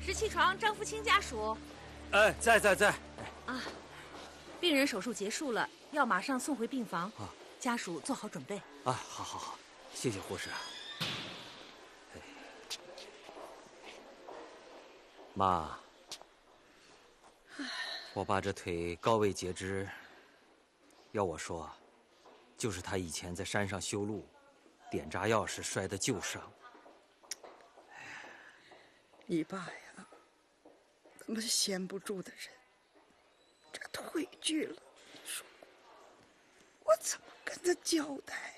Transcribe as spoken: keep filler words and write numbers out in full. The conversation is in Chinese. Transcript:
十七床张福清家属。 哎，在在在。 啊，病人手术结束了，要马上送回病房。啊，家属做好准备。 啊，好好好，谢谢护士。哎，妈，我爸这腿高位截肢，要我说，就是他以前在山上修路，点炸药时摔的旧伤。 你爸呀，那么闲不住的人，这腿锯了，你说我怎么跟他交代？